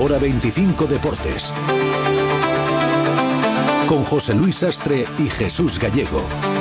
Hora 25 Deportes. Con José Luis Sastre y Jesús Gallego.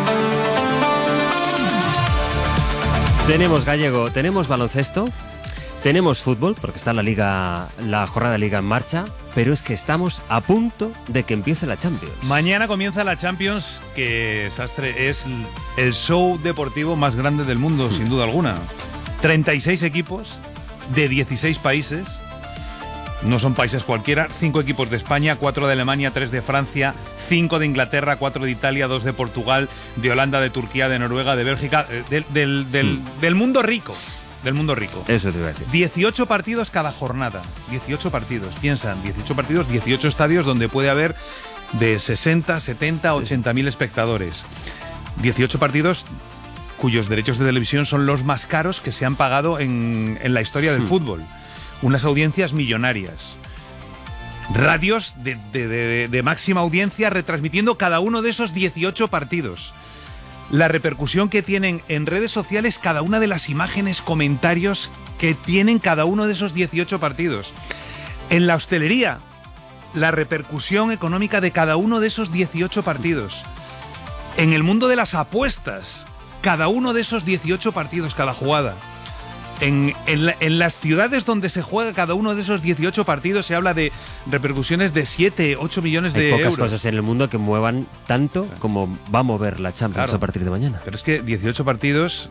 Tenemos gallego, tenemos baloncesto, tenemos fútbol, porque está la jornada de liga en marcha, pero es que estamos a punto de que empiece la Champions. Mañana comienza la Champions, que, Sastre, es el show deportivo más grande del mundo, sin duda alguna. 36 equipos de 16 países. No son países cualquiera, 5 equipos de España, 4 de Alemania, 3 de Francia, 5 de Inglaterra, 4 de Italia, 2 de Portugal, de Holanda, de Turquía, de Noruega, de Bélgica, del mundo rico. Del mundo rico. Eso te iba a decir. 18 partidos cada jornada. 18 partidos. Piensan, 18 partidos, 18 estadios donde puede haber de 60, 70, 80.000 espectadores. 18 partidos cuyos derechos de televisión son los más caros que se han pagado en la historia del fútbol. Unas audiencias millonarias. Radios de máxima audiencia retransmitiendo cada uno de esos 18 partidos. La repercusión que tienen en redes sociales cada una de las imágenes, comentarios que tienen cada uno de esos 18 partidos. En la hostelería, la repercusión económica de cada uno de esos 18 partidos. En el mundo de las apuestas, cada uno de esos 18 partidos, cada jugada. En las ciudades donde se juega cada uno de esos 18 partidos se habla de repercusiones de 7, 8 millones de euros. Hay pocas cosas en el mundo que muevan tanto como va a mover la Champions a partir de mañana. Pero es que 18 partidos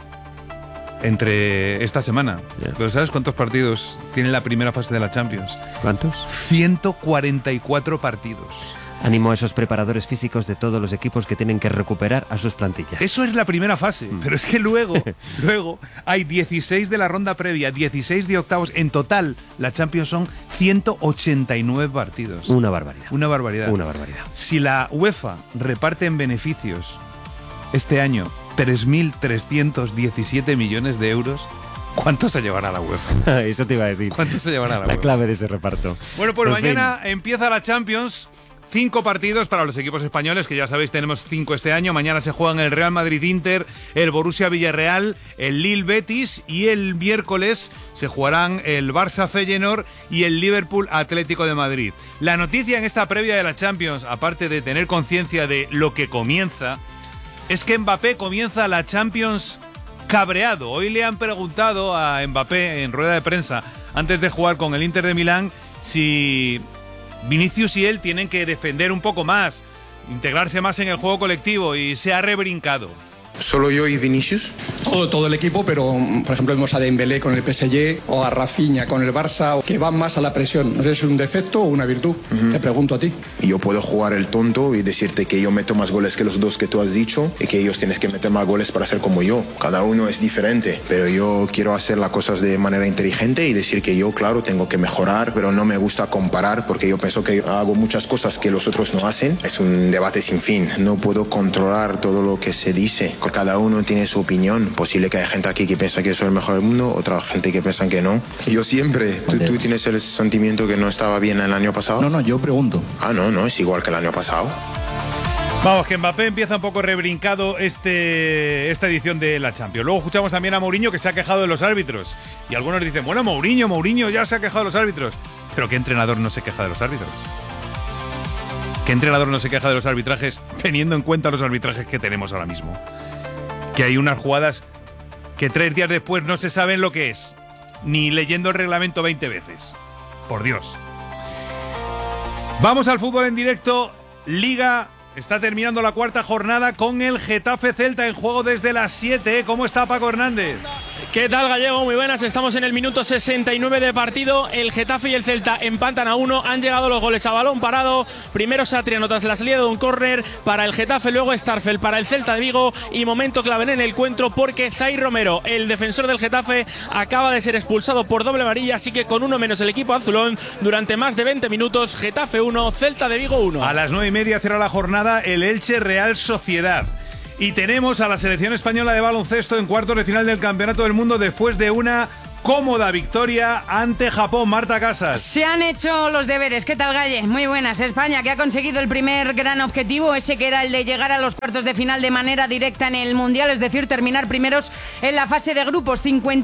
entre esta semana. ¿Pero sabes cuántos partidos tiene la primera fase de la Champions? ¿Cuántos? 144 partidos. Ánimo a esos preparadores físicos de todos los equipos que tienen que recuperar a sus plantillas. Eso es la primera fase, pero es que luego hay 16 de la ronda previa, 16 de octavos. En total, la Champions son 189 partidos. Una barbaridad. Una barbaridad. Una barbaridad. Si la UEFA reparte en beneficios este año 3.317 millones de euros, ¿cuánto se llevará la UEFA? Eso te iba a decir. ¿Cuánto se llevará la UEFA? La clave de ese reparto. Bueno, pues mañana empieza la Champions. 5 partidos para los equipos españoles, que ya sabéis, tenemos 5 este año. Mañana se juegan el Real Madrid-Inter, el Borussia-Villarreal, el Lille-Betis, y el miércoles se jugarán el Barça-Feyenoord y el Liverpool-Atlético de Madrid. La noticia en esta previa de la Champions, aparte de tener conciencia de lo que comienza, es que Mbappé comienza la Champions cabreado. Hoy le han preguntado a Mbappé en rueda de prensa, antes de jugar con el Inter de Milán, si Vinicius y él tienen que defender un poco más, integrarse más en el juego colectivo, y se ha rebrincado. ¿Solo yo y Vinicius? Todo el equipo, pero por ejemplo vemos a Dembélé con el PSG o a Rafinha con el Barça, que van más a la presión. No sé si es un defecto o una virtud. Te pregunto a ti. Yo puedo jugar el tonto y decirte que yo meto más goles que los dos que tú has dicho y que ellos tienes que meter más goles para ser como yo. Cada uno es diferente, pero yo quiero hacer las cosas de manera inteligente y decir que yo, claro, tengo que mejorar, pero no me gusta comparar porque yo pienso que hago muchas cosas que los otros no hacen. Es un debate sin fin. No puedo controlar todo lo que se dice. Cada uno tiene su opinión. Posible que haya gente aquí que piensa que soy el mejor del mundo, otra gente que piensa que no. Yo siempre. ¿Tú tienes el sentimiento que no estaba bien el año pasado? No, yo pregunto. Ah, no, es igual que el año pasado. Vamos, que Mbappé empieza un poco rebrincado esta edición de la Champions. Luego escuchamos también a Mourinho, que se ha quejado de los árbitros. Y algunos dicen, bueno, Mourinho ya se ha quejado de los árbitros. Pero ¿qué entrenador no se queja de los árbitros? ¿Qué entrenador no se queja de los arbitrajes teniendo en cuenta los arbitrajes que tenemos ahora mismo? Que hay unas jugadas que 3 días después no se saben lo que es, ni leyendo el reglamento 20 veces. Por Dios. Vamos al fútbol en directo. Liga, está terminando la cuarta jornada con el Getafe Celta en juego desde las 7. ¿Cómo está Paco Hernández? ¿Qué tal, Gallego? Muy buenas, estamos en el minuto 69 de partido. El Getafe y el Celta empatan a 1. Han llegado los goles a balón parado. Primero Satriano tras la salida de un córner para el Getafe, luego Starfel para el Celta de Vigo, y momento clave en el encuentro porque Zay Romero, el defensor del Getafe, acaba de ser expulsado por doble amarilla, así que con uno menos el equipo azulón durante más de 20 minutos. Getafe 1, Celta de Vigo 1. A las 9:30 cierra la jornada el Elche Real Sociedad. Y tenemos a la selección española de baloncesto en cuartos de final del Campeonato del Mundo después de una cómoda victoria ante Japón. Marta Casas. Se han hecho los deberes. ¿Qué tal, Galle? Muy buenas. España, que ha conseguido el primer gran objetivo, ese que era el de llegar a los cuartos de final de manera directa en el Mundial, es decir, terminar primeros en la fase de grupos.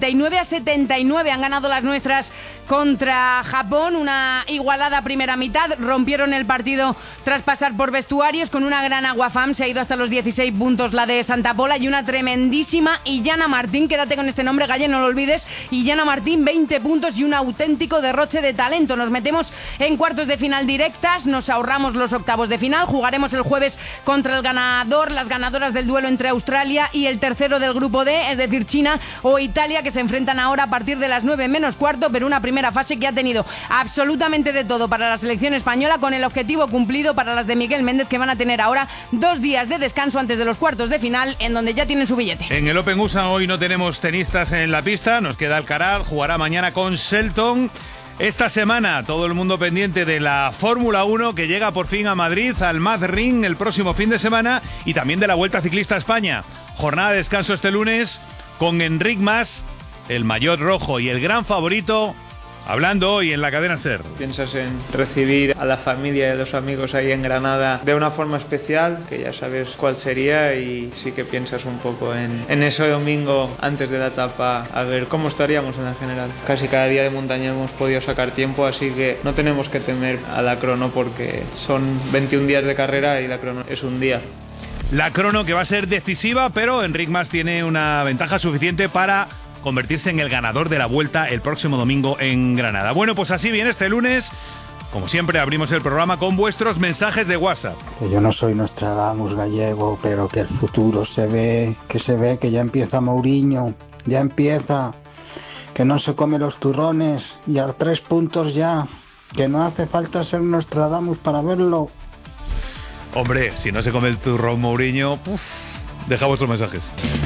59-79 han ganado las nuestras contra Japón. Una igualada primera mitad. Rompieron el partido tras pasar por vestuarios con una gran aguafam. Se ha ido hasta los 16 puntos la de Santa Pola y una tremendísima Illana Martín. Quédate con este nombre, Galle, no lo olvides. Illana Martín, 20 puntos y un auténtico derroche de talento. Nos metemos en cuartos de final directas, nos ahorramos los octavos de final. Jugaremos el jueves contra el ganador, las ganadoras del duelo entre Australia y el tercero del grupo D, es decir, China o Italia, que se enfrentan ahora a partir de las 9 menos cuarto, pero una primera fase que ha tenido absolutamente de todo para la selección española, con el objetivo cumplido para las de Miguel Méndez, que van a tener ahora 2 días de descanso antes de los cuartos de final, en donde ya tienen su billete. En el Open USA hoy no tenemos tenistas en la pista, nos queda Alcaraz, jugará mañana con Shelton. Esta semana todo el mundo pendiente de la Fórmula 1, que llega por fin a Madrid, al Madrid el próximo fin de semana, y también de la Vuelta Ciclista a España. Jornada de descanso este lunes con Enric Mas, el maillot rojo y el gran favorito, hablando hoy en la cadena SER. Piensas en recibir a la familia y a los amigos ahí en Granada de una forma especial, que ya sabes cuál sería, y sí que piensas un poco en ese domingo antes de la etapa, a ver cómo estaríamos en la general. Casi cada día de montaña hemos podido sacar tiempo, así que no tenemos que temer a la crono, porque son 21 días de carrera y la crono es un día. La crono que va a ser decisiva, pero Enric Mas tiene una ventaja suficiente para convertirse en el ganador de la Vuelta el próximo domingo en Granada. Bueno, pues así viene este lunes. Como siempre, abrimos el programa con vuestros mensajes de WhatsApp. Que yo no soy Nostradamus gallego, pero que el futuro se ve que ya empieza Mourinho, ya empieza, que no se come los turrones y a 3 puntos ya, que no hace falta ser Nostradamus para verlo. Hombre, si no se come el turrón Mourinho, deja vuestros mensajes.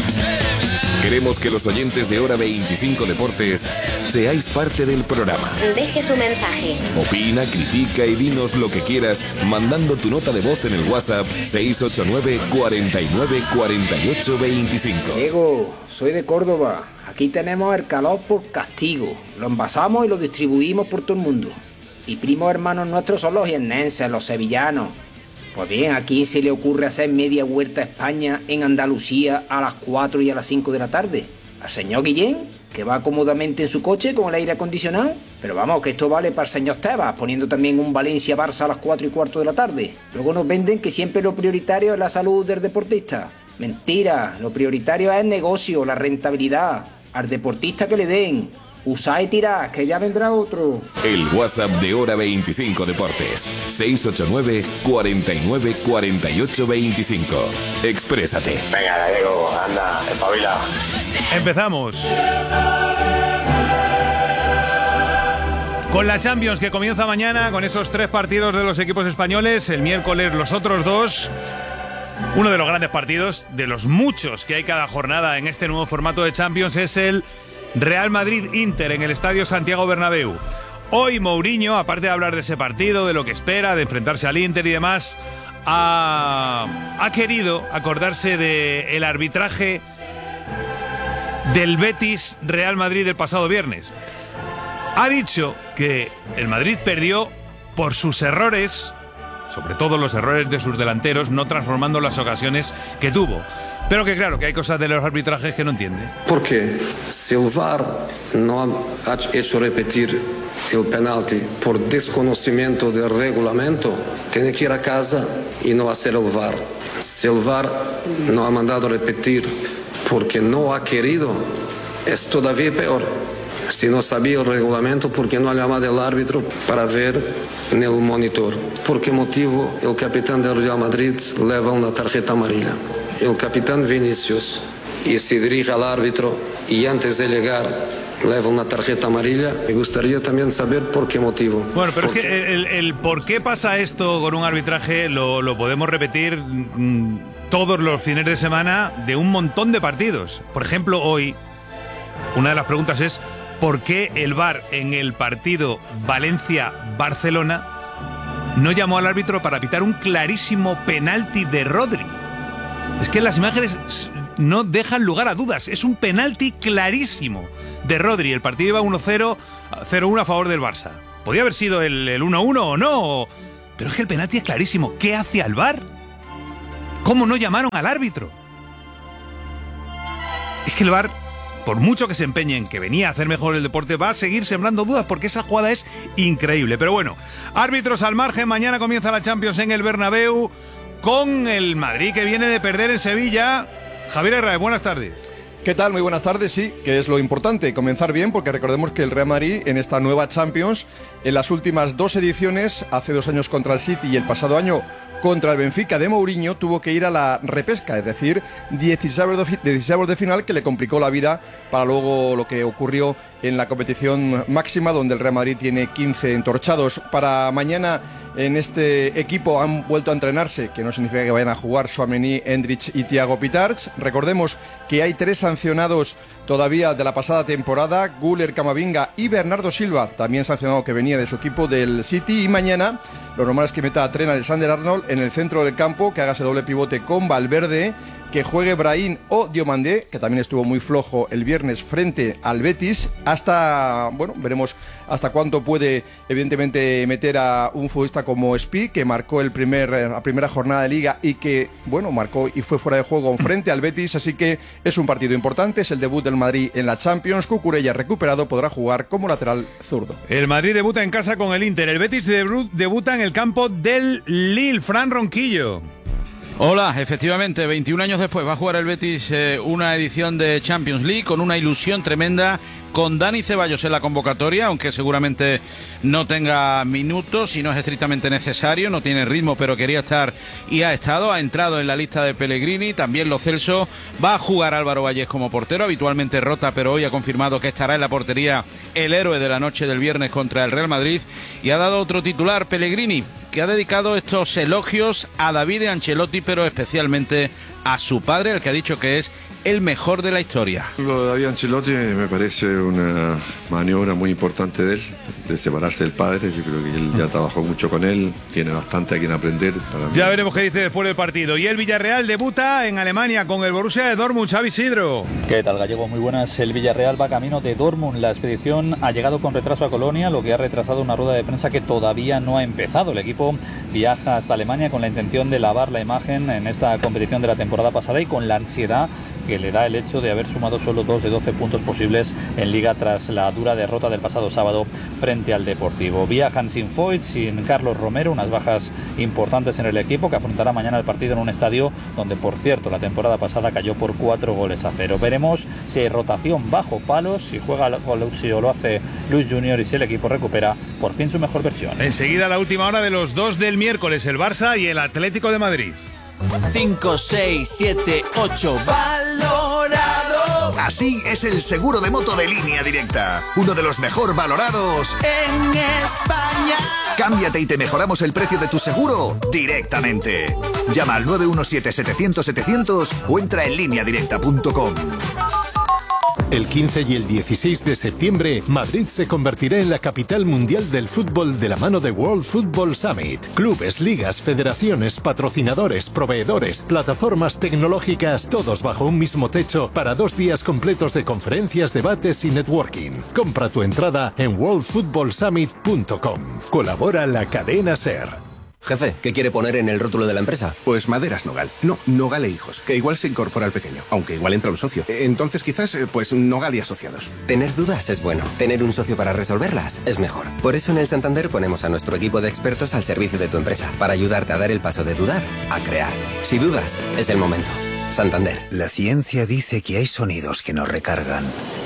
Queremos que los oyentes de Hora 25 Deportes seáis parte del programa. Deje su mensaje. Opina, critica y dinos lo que quieras mandando tu nota de voz en el WhatsApp 689 49 48 25. Diego, soy de Córdoba. Aquí tenemos el calor por castigo. Lo envasamos y lo distribuimos por todo el mundo. Y primos hermanos nuestros son los jiennenses, los sevillanos. Pues bien, ¿a quién se le ocurre hacer media vuelta a España en Andalucía a las 4 y a las 5 de la tarde? ¿Al señor Guillén, que va cómodamente en su coche con el aire acondicionado? Pero vamos, que esto vale para el señor Tebas, poniendo también un Valencia-Barça a las 4 y cuarto de la tarde. Luego nos venden que siempre lo prioritario es la salud del deportista. Mentira, lo prioritario es el negocio, la rentabilidad. Al deportista que le den. Usa y tira, que ya vendrá otro. El WhatsApp de Hora 25 Deportes. 689 49 48 25. Exprésate. Venga, Diego, anda, espabila. Empezamos. Con la Champions, que comienza mañana, con esos 3 partidos de los equipos españoles. El miércoles los otros 2. Uno de los grandes partidos, de los muchos que hay cada jornada en este nuevo formato de Champions, es el Real Madrid-Inter en el Estadio Santiago Bernabéu. Hoy Mourinho, aparte de hablar de ese partido, de lo que espera, de enfrentarse al Inter y demás, ha querido acordarse del arbitraje del Betis Real Madrid del pasado viernes. Ha dicho que el Madrid perdió por sus errores, sobre todo los errores de sus delanteros, no transformando las ocasiones que tuvo. Pero que claro, que hay cosas de los arbitrajes que no entiende. Porque si el VAR no ha hecho repetir el penalti por desconocimiento del reglamento, tiene que ir a casa y no hacer el VAR. Si el VAR no ha mandado repetir porque no ha querido, es todavía peor. Si no sabía el reglamento, ¿por qué no ha llamado al árbitro para ver en el monitor? ¿Por qué motivo el capitán del Real Madrid lleva una tarjeta amarilla? El capitán Vinicius, y se dirige al árbitro y antes de llegar lleva una tarjeta amarilla. Me gustaría también saber por qué motivo. Bueno, pero es que el por qué pasa esto con un arbitraje lo podemos repetir todos los fines de semana de un montón de partidos. Por ejemplo, hoy, una de las preguntas es ¿por qué el VAR en el partido Valencia-Barcelona no llamó al árbitro para pitar un clarísimo penalti de Rodri? Es que las imágenes no dejan lugar a dudas. Es un penalti clarísimo de Rodri. El partido iba 1-0, 0-1 a favor del Barça. Podía haber sido el 1-1 o no, pero es que el penalti es clarísimo. ¿Qué hace al VAR? ¿Cómo no llamaron al árbitro? Es que el VAR, por mucho que se empeñe en que venía a hacer mejor el deporte, va a seguir sembrando dudas porque esa jugada es increíble. Pero bueno, árbitros al margen. Mañana comienza la Champions en el Bernabéu con el Madrid, que viene de perder en Sevilla. Javier Herrera, buenas tardes. ¿Qué tal? Muy buenas tardes, sí, que es lo importante, comenzar bien, porque recordemos que el Real Madrid en esta nueva Champions, en las últimas 2 ediciones, hace 2 años contra el City y el pasado año contra el Benfica de Mourinho, tuvo que ir a la repesca, es decir, 16avos de final, que le complicó la vida para luego lo que ocurrió en la competición máxima, donde el Real Madrid tiene 15 entorchados. Para mañana en este equipo han vuelto a entrenarse, que no significa que vayan a jugar Tchouaméni, Endrick y Thiago Pitarch. Recordemos que hay 3 sancionados todavía de la pasada temporada, Güler, Camavinga y Bernardo Silva, también sancionado, que venía de su equipo del City. Y mañana lo normal es que meta a Trent Alexander-Arnold en el centro del campo, que haga ese doble pivote con Valverde, que juegue Brahim o Diomandé, que también estuvo muy flojo el viernes frente al Betis. Hasta, bueno, veremos hasta cuánto puede, evidentemente, meter a un futbolista como Spi, que marcó la primera jornada de Liga y que, bueno, marcó y fue fuera de juego frente al Betis. Así que es un partido importante, es el debut del Madrid en la Champions. Cucurella, recuperado, podrá jugar como lateral zurdo. El Madrid debuta en casa con el Inter, el Betis debuta en el campo del Lille. Fran Ronquillo. Hola, efectivamente, 21 años después va a jugar el Betis una edición de Champions League con una ilusión tremenda, con Dani Ceballos en la convocatoria, aunque seguramente no tenga minutos y no es estrictamente necesario, no tiene ritmo, pero quería estar y ha estado, ha entrado en la lista de Pellegrini. También Lo Celso, va a jugar Álvaro Vallés como portero, habitualmente rota, pero hoy ha confirmado que estará en la portería el héroe de la noche del viernes contra el Real Madrid, y ha dado otro titular, Pellegrini, que ha dedicado estos elogios a David Ancelotti, pero especialmente a su padre, el que ha dicho que es el mejor de la historia. Lo de David Ancelotti me parece una maniobra muy importante de él, de separarse del padre. Yo creo que él ya trabajó mucho con él, tiene bastante a quien aprender. Ya veremos qué dice después del partido. Y el Villarreal debuta en Alemania con el Borussia de Dortmund. Xavi Isidro. ¿Qué tal, Gallego? Muy buenas. El Villarreal va camino de Dortmund. La expedición ha llegado con retraso a Colonia, lo que ha retrasado una rueda de prensa que todavía no ha empezado. El equipo viaja hasta Alemania con la intención de lavar la imagen en esta competición de la temporada pasada y con la ansiedad que le da el hecho de haber sumado solo 2 de 12 puntos posibles en Liga tras la dura derrota del pasado sábado frente al Deportivo. Viajan sin Foyt, sin Carlos Romero, unas bajas importantes en el equipo, que afrontará mañana el partido en un estadio donde, por cierto, la temporada pasada cayó por 4-0. Veremos si hay rotación bajo palos, si juega Colucci o lo hace Luis Junior, y si el equipo recupera por fin su mejor versión. Enseguida la última hora de los 2 del miércoles, el Barça y el Atlético de Madrid. 5, 6, 7, 8, valorado. Así es el seguro de moto de Línea Directa, uno de los mejor valorados en España. Cámbiate y te mejoramos el precio de tu seguro directamente. Llama al 917-700-700 o entra en lineadirecta.com. El 15 y el 16 de septiembre, Madrid se convertirá en la capital mundial del fútbol de la mano de World Football Summit. Clubes, ligas, federaciones, patrocinadores, proveedores, plataformas tecnológicas, todos bajo un mismo techo para 2 días completos de conferencias, debates y networking. Compra tu entrada en worldfootballsummit.com. Colabora la cadena SER. Jefe, ¿qué quiere poner en el rótulo de la empresa? Pues Maderas Nogal. No, Nogal e Hijos, que igual se incorpora al pequeño, aunque igual entra un socio. Entonces quizás, pues Nogal y Asociados. Tener dudas es bueno. Tener un socio para resolverlas es mejor. Por eso en el Santander ponemos a nuestro equipo de expertos al servicio de tu empresa, para ayudarte a dar el paso de dudar a crear. Si dudas, es el momento. Santander. La ciencia dice que hay sonidos que nos recargan.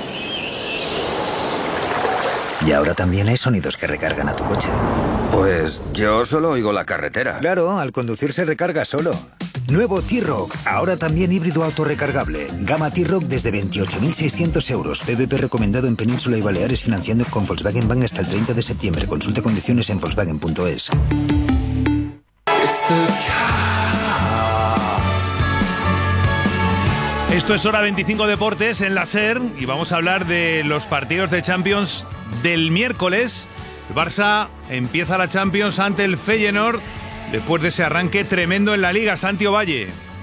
Y ahora también hay sonidos que recargan a tu coche. Pues yo solo oigo la carretera. Claro, al conducir se recarga solo. Nuevo T-Roc, ahora también híbrido autorrecargable. Gama T-Roc desde 28.600 euros. PVP recomendado en Península y Baleares, financiando con Volkswagen Bank hasta el 30 de septiembre. Consulta condiciones en Volkswagen.es. Esto es Hora 25 Deportes en la SER y vamos a hablar de los partidos de Champions del miércoles. El Barça empieza la Champions ante el Feyenoord después de ese arranque tremendo en la Liga. Santi Ovalle.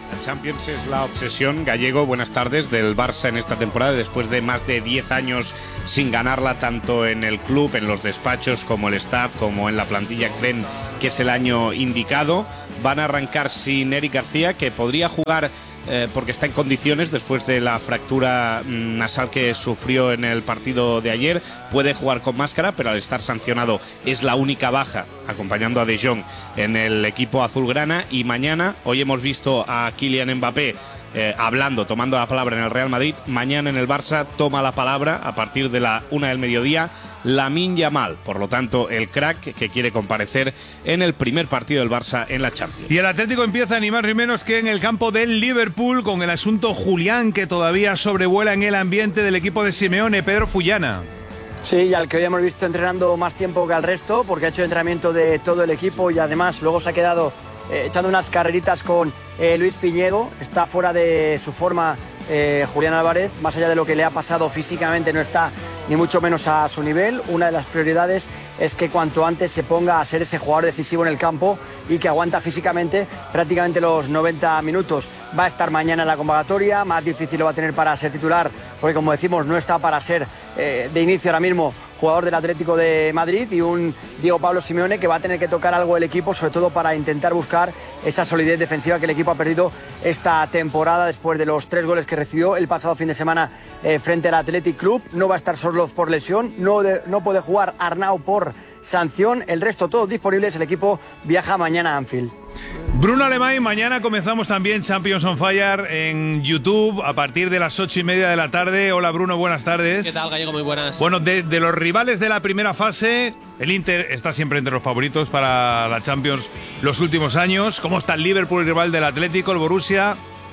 La Champions es la obsesión, Gallego, buenas tardes, del Barça en esta temporada, después de más de 10 años sin ganarla, tanto en el club, en los despachos, como el staff, como en la plantilla. Creen que es el año indicado. Van a arrancar sin Eric García, que podría jugar porque está en condiciones después de la fractura nasal que sufrió en el partido de ayer. Puede jugar con máscara, pero al estar sancionado es la única baja, acompañando a De Jong en el equipo azulgrana. Y mañana, hoy hemos visto a Kylian Mbappé hablando, tomando la palabra en el Real Madrid. Mañana en el Barça toma la palabra a partir de la 1 del mediodía Lamine Yamal, por lo tanto el crack que quiere comparecer en el primer partido del Barça en la Champions. Y el Atlético empieza ni más ni menos que en el campo del Liverpool, con el asunto Julián, que todavía sobrevuela en el ambiente del equipo de Simeone. Pedro Fullana. Sí, y al que hoy hemos visto entrenando más tiempo que al resto, porque ha hecho entrenamiento de todo el equipo y además luego se ha quedado echando unas carreritas con Luis Piñego. Está fuera de su forma Julián Álvarez, más allá de lo que le ha pasado físicamente, no está ni mucho menos a su nivel. Una de las prioridades es que cuanto antes se ponga a ser ese jugador decisivo en el campo y que aguanta físicamente prácticamente los 90 minutos. Va a estar mañana en la convocatoria, más difícil lo va a tener para ser titular, porque como decimos, no está para ser de inicio ahora mismo jugador del Atlético de Madrid, y un Diego Pablo Simeone que va a tener que tocar algo el equipo, sobre todo para intentar buscar esa solidez defensiva que el equipo ha perdido esta temporada después de los 3 goles que recibió el pasado fin de semana frente al Athletic Club. No va a estar Sorloz por lesión, no puede jugar Arnau por sanción, el resto todos disponibles. El equipo viaja mañana a Anfield. Bruno Alemán, mañana comenzamos también Champions on Fire en YouTube a partir de las 8:30 de la tarde. Hola Bruno, buenas tardes. ¿Qué tal, Gallego? Muy buenas. Bueno, de los rivales de la primera fase, el Inter está siempre entre los favoritos para la Champions los últimos años. ¿Cómo está el Liverpool, el rival del Atlético, el Borussia?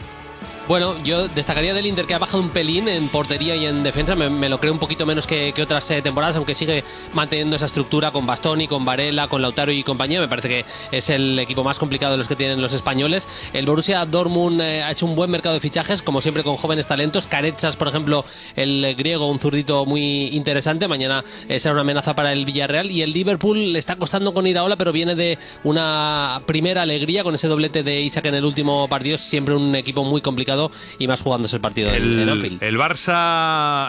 Bueno, yo destacaría del Inter, que ha bajado un pelín en portería y en defensa. Me lo creo un poquito menos que otras temporadas, aunque sigue manteniendo esa estructura con Bastoni, con Varela, con Lautaro y compañía. Me parece que es el equipo más complicado de los que tienen los españoles. El Borussia Dortmund ha hecho un buen mercado de fichajes, como siempre, con jóvenes talentos. Caretsas, por ejemplo, el griego, un zurdito muy interesante. Mañana será una amenaza para el Villarreal. Y el Liverpool le está costando con Iraola, pero viene de una primera alegría con ese doblete de Isaac en el último partido. Siempre un equipo muy complicado, y más jugándose el partido en Anfield. ¿El Barça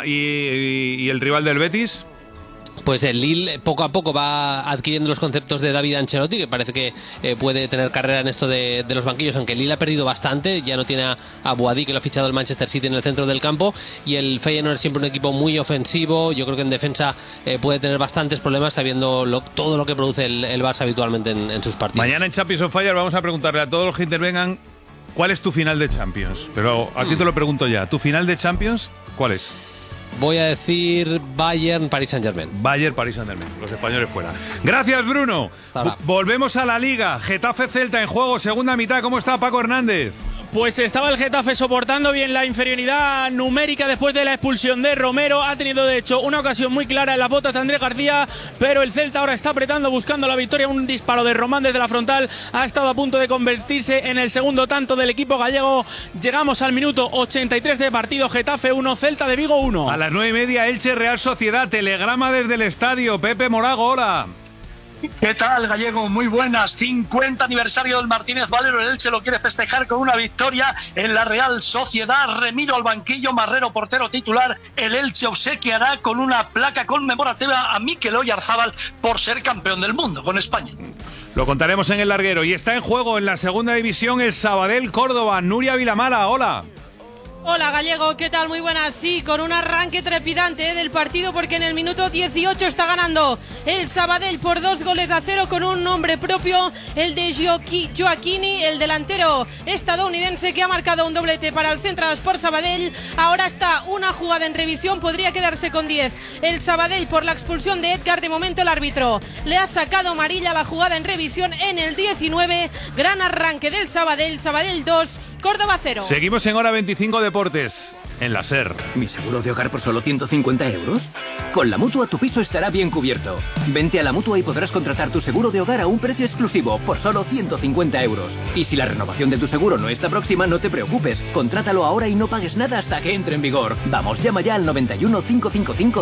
y el rival del Betis? Pues el Lille poco a poco va adquiriendo los conceptos de David Ancelotti, que parece que puede tener carrera en esto de los banquillos, aunque el Lille ha perdido bastante. Ya no tiene a Boadí, que lo ha fichado el Manchester City en el centro del campo, y el Feyenoord es siempre un equipo muy ofensivo. Yo creo que en defensa puede tener bastantes problemas, sabiendo todo lo que produce el Barça habitualmente en sus partidos. Mañana en Champions on Fire vamos a preguntarle a todos los que intervengan ¿cuál es tu final de Champions? Pero aquí te lo pregunto ya. ¿Tu final de Champions cuál es? Voy a decir Bayern, Paris Saint-Germain. Bayern, Paris Saint-Germain. Los españoles fuera. Gracias, Bruno. Volvemos a la Liga. Getafe Celta en juego, segunda mitad. ¿Cómo está Paco Hernández? Pues estaba el Getafe soportando bien la inferioridad numérica después de la expulsión de Romero. Ha tenido, de hecho, una ocasión muy clara en las botas de Andrés García, pero el Celta ahora está apretando, buscando la victoria. Un disparo de Román desde la frontal ha estado a punto de convertirse en el segundo tanto del equipo gallego. Llegamos al minuto 83 de partido. Getafe 1, Celta de Vigo 1. A las 9:30, Elche Real Sociedad. Telegrama desde el estadio. Pepe Morago, hola. ¿Qué tal, Gallego? Muy buenas. 50 aniversario del Martínez Valero. El Elche lo quiere festejar con una victoria en la Real Sociedad. Remiro al banquillo, Marrero portero titular. El Elche obsequiará con una placa conmemorativa a Mikel Oyarzábal por ser campeón del mundo con España. Lo contaremos en el larguero. Y está en juego en la segunda división el Sabadell Córdoba. Nuria Vilamala, hola. Hola, Gallego, ¿qué tal? Muy buenas. Sí, con un arranque trepidante del partido, porque en el minuto 18 está ganando el Sabadell por 2-0 con un nombre propio, el de Gioacchini, el delantero estadounidense, que ha marcado un doblete para el Central Sport Sabadell. Ahora está una jugada en revisión, podría quedarse con 10 el Sabadell por la expulsión de Edgar. De momento el árbitro le ha sacado amarilla. La jugada en revisión en el 19. Gran arranque del Sabadell. Sabadell 2, Córdoba 0. Seguimos en Hora 25 Deportes, en la SER. ¿Mi seguro de hogar por solo 150 euros? Con la Mutua tu piso estará bien cubierto. Vente a la Mutua y podrás contratar tu seguro de hogar a un precio exclusivo por solo 150 euros. Y si la renovación de tu seguro no está próxima, no te preocupes. Contrátalo ahora y no pagues nada hasta que entre en vigor. Vamos, llama ya al 91 555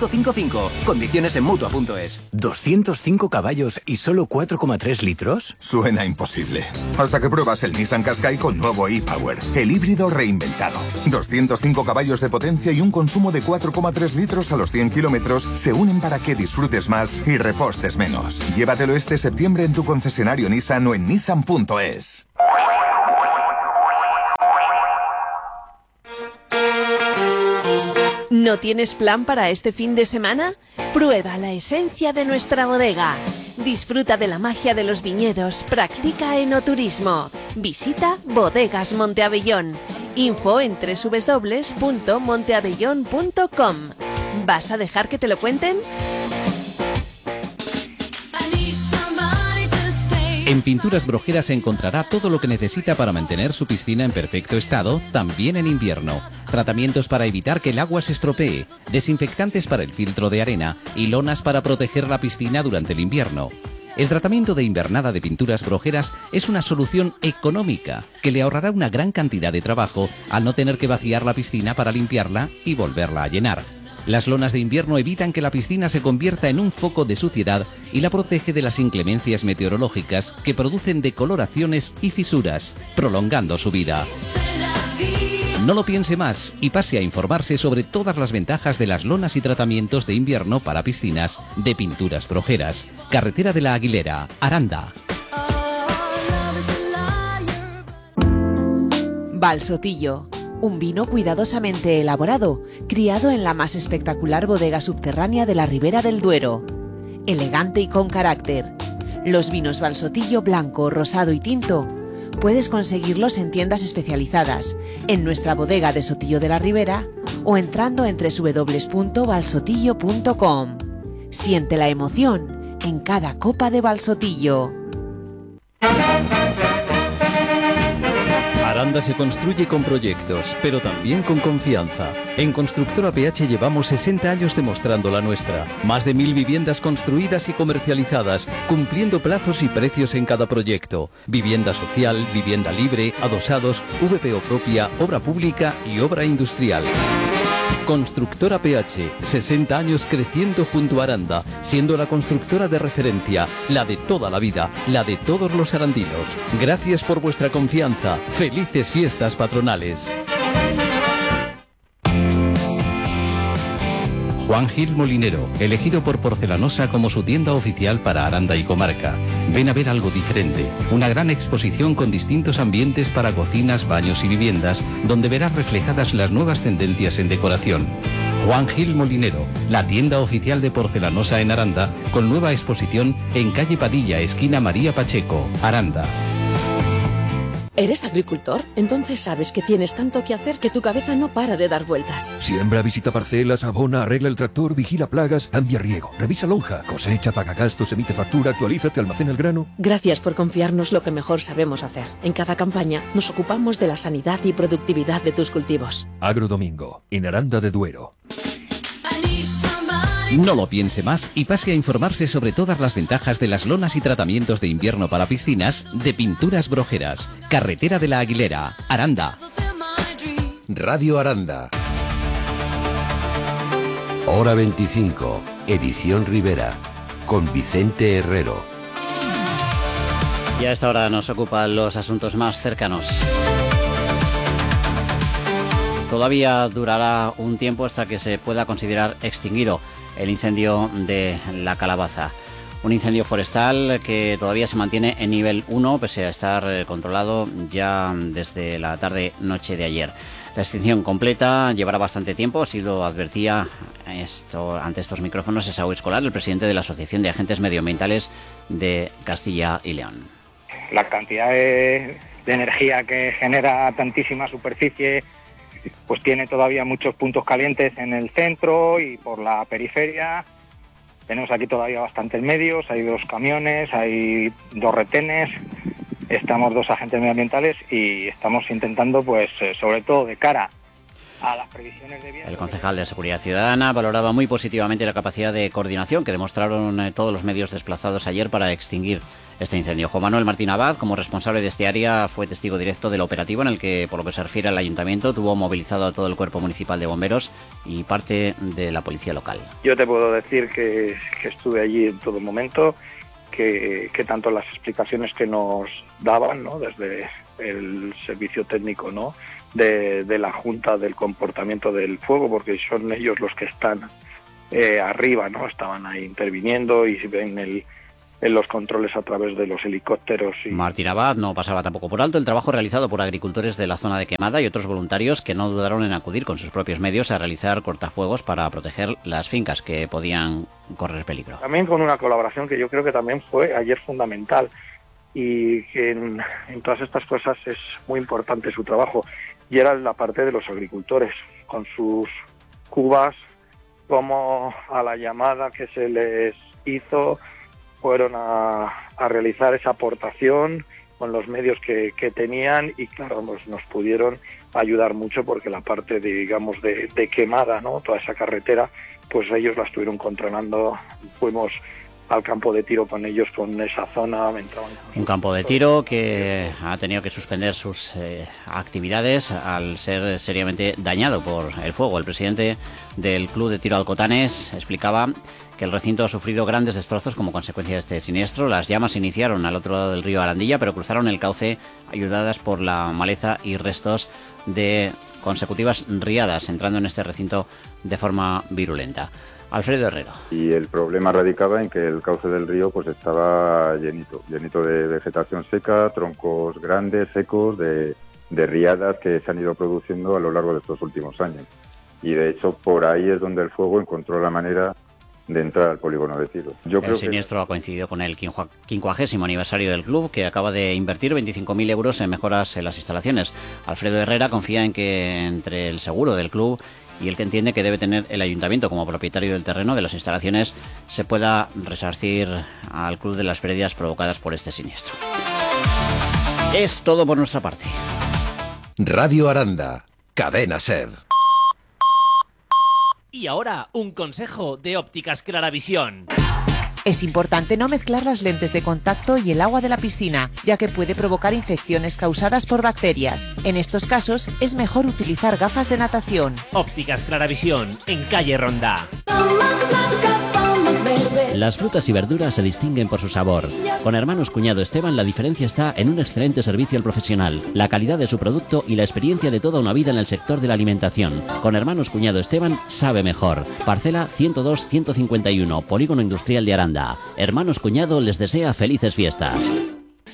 5555. Condiciones en Mutua.es. ¿205 caballos y solo 4,3 litros? Suena imposible. Hasta que pruebas el Nissan Qashqai con nuevo e-Power, el híbrido reinventado. 205 caballos de potencia y un consumo de 4,3 litros a los 100 kilómetros se unen para que disfrutes más y repostes menos. Llévatelo este septiembre en tu concesionario Nissan o en nissan.es. ¿No tienes plan para este fin de semana? Prueba la esencia de nuestra bodega. Disfruta de la magia de los viñedos, practica enoturismo. Visita Bodegas Monteabellón. Info en www.monteabellón.com. ¿Vas a dejar que te lo cuenten? En Pinturas Brojeras encontrará todo lo que necesita para mantener su piscina en perfecto estado, también en invierno. Tratamientos para evitar que el agua se estropee, desinfectantes para el filtro de arena y lonas para proteger la piscina durante el invierno. El tratamiento de invernada de Pinturas Brojeras es una solución económica que le ahorrará una gran cantidad de trabajo al no tener que vaciar la piscina para limpiarla y volverla a llenar. Las lonas de invierno evitan que la piscina se convierta en un foco de suciedad y la protege de las inclemencias meteorológicas que producen decoloraciones y fisuras, prolongando su vida. No lo piense más y pase a informarse sobre todas las ventajas de las lonas y tratamientos de invierno para piscinas de Pinturas Brojeras. Carretera de la Aguilera, Aranda. Valsotillo. Un vino cuidadosamente elaborado, criado en la más espectacular bodega subterránea de la Ribera del Duero. Elegante y con carácter. Los vinos Valsotillo blanco, rosado y tinto puedes conseguirlos en tiendas especializadas, en nuestra bodega de Sotillo de la Ribera o entrando en www.valsotillo.com. Siente la emoción en cada copa de Valsotillo. Aranda se construye con proyectos, pero también con confianza. En Constructora PH llevamos 60 años demostrando la nuestra. Más de 1000 viviendas construidas y comercializadas, cumpliendo plazos y precios en cada proyecto. Vivienda social, vivienda libre, adosados, VPO propia, obra pública y obra industrial. Constructora PH, 60 años creciendo junto a Aranda, siendo la constructora de referencia, la de toda la vida, la de todos los arandinos. Gracias por vuestra confianza. Felices fiestas patronales. Juan Gil Molinero, elegido por Porcelanosa como su tienda oficial para Aranda y comarca. Ven a ver algo diferente, una gran exposición con distintos ambientes para cocinas, baños y viviendas, donde verás reflejadas las nuevas tendencias en decoración. Juan Gil Molinero, la tienda oficial de Porcelanosa en Aranda, con nueva exposición en calle Padilla, esquina María Pacheco, Aranda. ¿Eres agricultor? Entonces sabes que tienes tanto que hacer que tu cabeza no para de dar vueltas. Siembra, visita parcelas, abona, arregla el tractor, vigila plagas, cambia riego, revisa lonja, cosecha, paga gastos, emite factura, actualízate, almacena el grano. Gracias por confiarnos lo que mejor sabemos hacer. En cada campaña nos ocupamos de la sanidad y productividad de tus cultivos. Agrodomingo, en Aranda de Duero. No lo piense más y pase a informarse sobre todas las ventajas de las lonas y tratamientos de invierno para piscinas de Pinturas Brojeras. Carretera de la Aguilera, Aranda. Radio Aranda. Hora 25, edición Ribera, con Vicente Herrero. Y a esta hora nos ocupan los asuntos más cercanos. Todavía durará un tiempo hasta que se pueda considerar extinguido el incendio de La Calabaza. Un incendio forestal que todavía se mantiene en nivel 1, pese a estar controlado ya desde la tarde-noche de ayer. La extinción completa llevará bastante tiempo, así lo advertía ante estos micrófonos Esaú Escolar, el presidente de la Asociación de Agentes Medioambientales de Castilla y León. La cantidad de energía que genera tantísima superficie pues tiene todavía muchos puntos calientes en el centro y por la periferia. Tenemos aquí todavía bastantes medios, hay 2 camiones, hay 2 retenes, estamos 2 agentes medioambientales y estamos intentando, pues sobre todo de cara a las previsiones de viento. El concejal de Seguridad Ciudadana valoraba muy positivamente la capacidad de coordinación que demostraron todos los medios desplazados ayer para extinguir este incendio. Juan Manuel Martín Abad, como responsable de este área, fue testigo directo del operativo en el que, por lo que se refiere al ayuntamiento, tuvo movilizado a todo el cuerpo municipal de bomberos y parte de la policía local. Yo te puedo decir que estuve allí en todo momento, que tanto las explicaciones que nos daban, ¿no?, desde el servicio técnico, ¿no?, de la Junta del Comportamiento del Fuego, porque son ellos los que están arriba, ¿no? Estaban ahí interviniendo y ven en los controles a través de los helicópteros. Martín Abad no pasaba tampoco por alto el trabajo realizado por agricultores de la zona de quemada y otros voluntarios que no dudaron en acudir con sus propios medios a realizar cortafuegos para proteger las fincas que podían correr peligro. También con una colaboración que yo creo que también fue ayer fundamental, y que en todas estas cosas es muy importante su trabajo, y era la parte de los agricultores, con sus cubas, como a la llamada que se les hizo fueron a realizar esa aportación con los medios que tenían, y claro, pues nos pudieron ayudar mucho, porque la parte de, digamos, de quemada, ¿no?, toda esa carretera, pues ellos la estuvieron controlando. Fuimos al campo de tiro con ellos, con esa zona. Un campo de tiro que ha tenido que suspender sus actividades al ser seriamente dañado por el fuego. El presidente del Club de Tiro Alcotanes explicaba que el recinto ha sufrido grandes destrozos como consecuencia de este siniestro. Las llamas se iniciaron al otro lado del río Arandilla, pero cruzaron el cauce ayudadas por la maleza y restos de consecutivas riadas, entrando en este recinto de forma virulenta. Alfredo Herrero. Y el problema radicaba en que el cauce del río pues estaba llenito de vegetación seca, troncos grandes, secos, de riadas que se han ido produciendo a lo largo de estos últimos años. Y de hecho por ahí es donde el fuego encontró la manera de entrar al polígono de tiro. El siniestro ha coincidido con el 50º aniversario del club, que acaba de invertir 25.000 euros en mejoras en las instalaciones. Alfredo Herrera confía en que entre el seguro del club y el que entiende que debe tener el ayuntamiento como propietario del terreno de las instalaciones, se pueda resarcir al club de las pérdidas provocadas por este siniestro. Es todo por nuestra parte. Radio Aranda, Cadena SER. Y ahora, un consejo de Ópticas Claravisión. Es importante no mezclar las lentes de contacto y el agua de la piscina, ya que puede provocar infecciones causadas por bacterias. En estos casos, es mejor utilizar gafas de natación. Ópticas Claravisión, en calle Ronda. Las frutas y verduras se distinguen por su sabor. Con Hermanos Cuñado Esteban la diferencia está en un excelente servicio al profesional, la calidad de su producto y la experiencia de toda una vida en el sector de la alimentación. Con Hermanos Cuñado Esteban sabe mejor. Parcela 102-151, Polígono Industrial de Aranda. Hermanos Cuñado les desea felices fiestas.